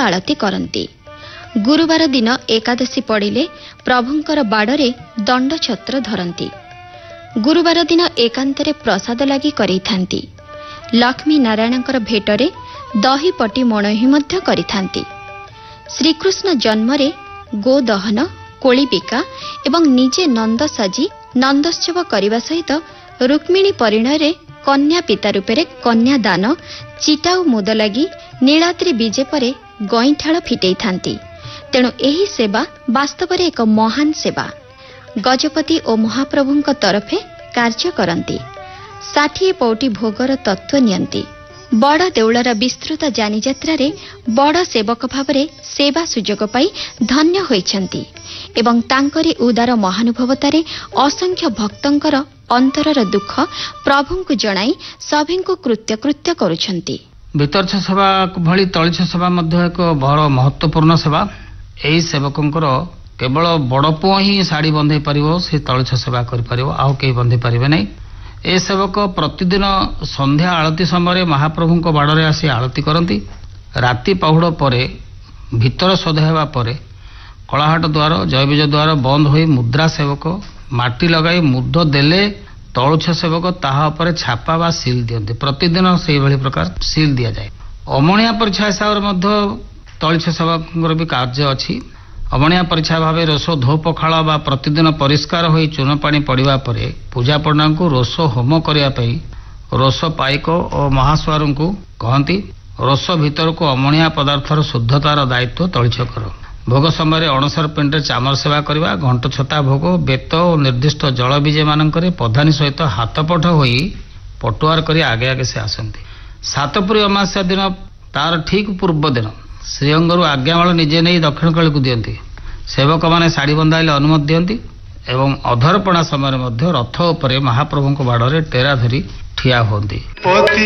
आळती करती। गुरुवार दिन एकादशी पड़िले प्रभुंकर बाड़े दंड छत्र धरती। गुरुवार दिन एकांतरे प्रसाद लगी करिथांती। लक्ष्मी नारायणकर भेटरे दही पटी मणही मध्य करिथांती। श्रीकृष्ण जन्मरे गोदहन कोली बिका एवं निजे नंद साजी नंदोत्सव करने सहित रुक्मिणी परिणय कन्या पिता रूपे कन्या दान चिटा और मुद लगी नीलाद्री विजे पर गईठाल फिटई थांती। तेणु एही सेवा वास्तव एक महान सेवा। गजपति और महाप्रभुंक तरफे कार्य करती। 60 पौटी भोगर तत्व नियंती। बड़ देउलर विस्तृत जानी यात्रा रे बड़ सेवक भावरे सेवा सुजोग पाई धन्य होइछंती एवं तांकरी उदार महानुभवतारे असंख्य भक्तंकर अंतरर दुख प्रभुंकु जणाई सभिंकु कृत्य करुछंती। वितर्छ सेवा भली तलिछ सेवा मध्य एक बड़ महत्वपूर्ण सेवा। एही सेवकंकर केवल बड़ पुओ ही साड़ी बंधे पारिबो, से तलिछ सेवा करि पारिबो, आउ केही बंधे पारिबे नै। ए सेवक प्रतिदिन संध्या आळती समय महाप्रभुंक बाड़े आसी आळती करती। राति पहुड़ पर भीतर सदा हेबा परे कलाहाट द्वार जयविजय द्वार बंद होई मुद्रा सेवक माटी लगाई मुद देले तलुछ सेवक ताहा पर छापा बा सील दियंती। प्रतिदिन से भली प्रकार सील दिया जाए। अमणिया परीक्षा हिसाब से तलिछ सेवक भी कार्य अच्छी। अमणिया परीक्षा भाव रोष धो पखाड़ बा प्रतिदिन परिष्कार होई चून पानी पड़ा पर पूजा पंडा को रोष होम करने रोष पाइक और महास्वार को कहती। रोष भीतर को अमणिया पदार्थर शुद्धतार दायित्व तलिछकर। भोग समय अणसर पिंड चामर सेवा करवा, घंट छता भोग बेत और निर्दिष्ट जल विजे मानक प्रधानी सहित हाथपठ होई पटुआर करी आगे आगे से आसती। सातपुरी अमास्या दिन तार ठीक पूर्व दिन श्रीअंगरू आज्ञामाल निजे नहीं दक्षिण काली को दियंती। सेवक माने साड़ी बंधाइले अनुमति दियंती एवं अधरपणा समय रथ उपरे महाप्रभुंक बाड़े टेरा धरी ठिया होती।